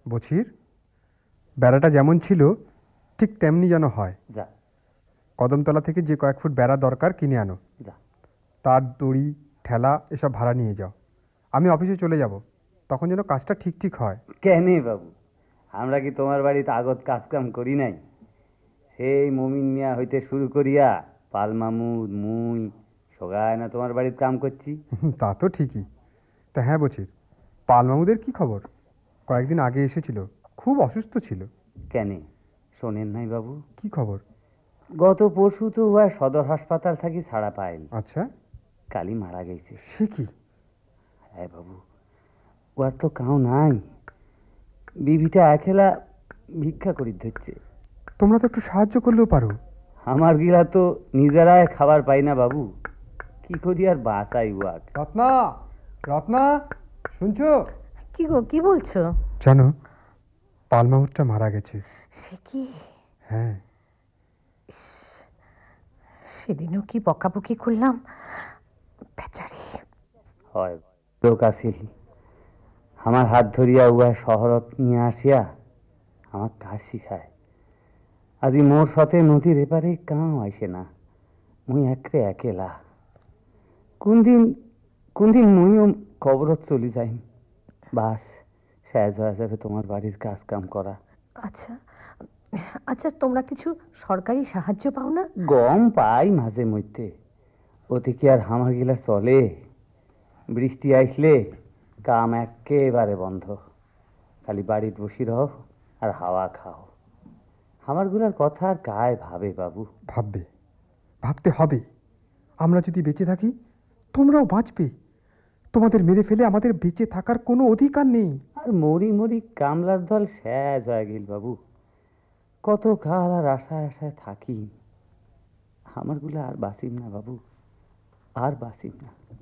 বছির, বেড়াটা যেমন ছিল ঠিক তেমনি যেন হয়। যা। কদমতলা থেকে যে কয়েক ফুট বেড়া দরকার কিনে আনো। যা। তার দড়ি, ঠেলা এসব ভাড়া নিয়ে যাও। আমি অফিসে চলে যাব, তখন যেন কাজটা ঠিক ঠিক হয়। কেন বাবু, আমরা কি তোমার বাড়িতে আগত কাজকাম করি নাই? সেই মমিন মিয়া হইতে শুরু করিয়া পাল মামুদ, মুই সবাই না তোমার বাড়িতে কাম করছি। তা তো ঠিকই। তা হ্যাঁ বছির, পাল মামুদের কি খবর? কয়েকদিন আগে এসেছিল, খুব অসুস্থ ছিল। কেন শোনেন নাই বাবু? কি খবর? গত পরশু তো উহা সদর হাসপাতাল থাকি ছাড়া পাইল। আচ্ছা, কালি মারা গেছে। সে কি? হ্যাঁ বাবু, উহার তো কাউ নাই। বিবিটা একলা ভিক্ষা করি ধরছে। তোমরা তো একটু সাহায্য করলেও পারো। আমার গিলা তো নিজেরাই খাবার পাই না বাবু, কি করি আর বাঁচাই উহাক। রত্না, রত্না, শুনছো? কি গো, কি বলছো? জানো, পাল মামুদটা মারা গেছে। সে কি? হ্যাঁ। সেদিনও কি বকাবকি করলাম, বেচারি। হয় লোক আসিল, আমার হাত ধরিয়া উহা শহরত নিয়ে আসিয়া আমার কাজ শিখায়। আজি মোর সাথে নদীর এপারে কাউ আইসে না, মুই একরে একেলা। কোনদিন মুইও কবরত চলি যাই, বাস শেষ হয়ে যাবে তোমার বাড়ির কাজ কাম করা। আচ্ছা আচ্ছা, তোমরা কিছু সরকারি সাহায্য পাও না? গম পাই মাঝে মধ্যে, ওতে কি আর হামার গিলা চলে? বৃষ্টি আইসলে কাম একেবারে বন্ধ, খালি বাড়িতে বসি রহ আর হাওয়া খাও। আমার গুলার কথা আর কায় ভাবে বাবু? ভাববে, ভাবতে হবে। আমরা যদি বেঁচে থাকি, তোমরাও বাঁচবে। তোমাদের মেরে ফেলে আমাদের বেঁচে থাকার কোনো অধিকার নেই। আর মরি মরি কামলার দল শেষ হয়ে গেল বাবু। কত কাল আর আশায় আশায় থাকি, আমার গুলা আর বাঁচিম না বাবু, আর বাঁচিম না।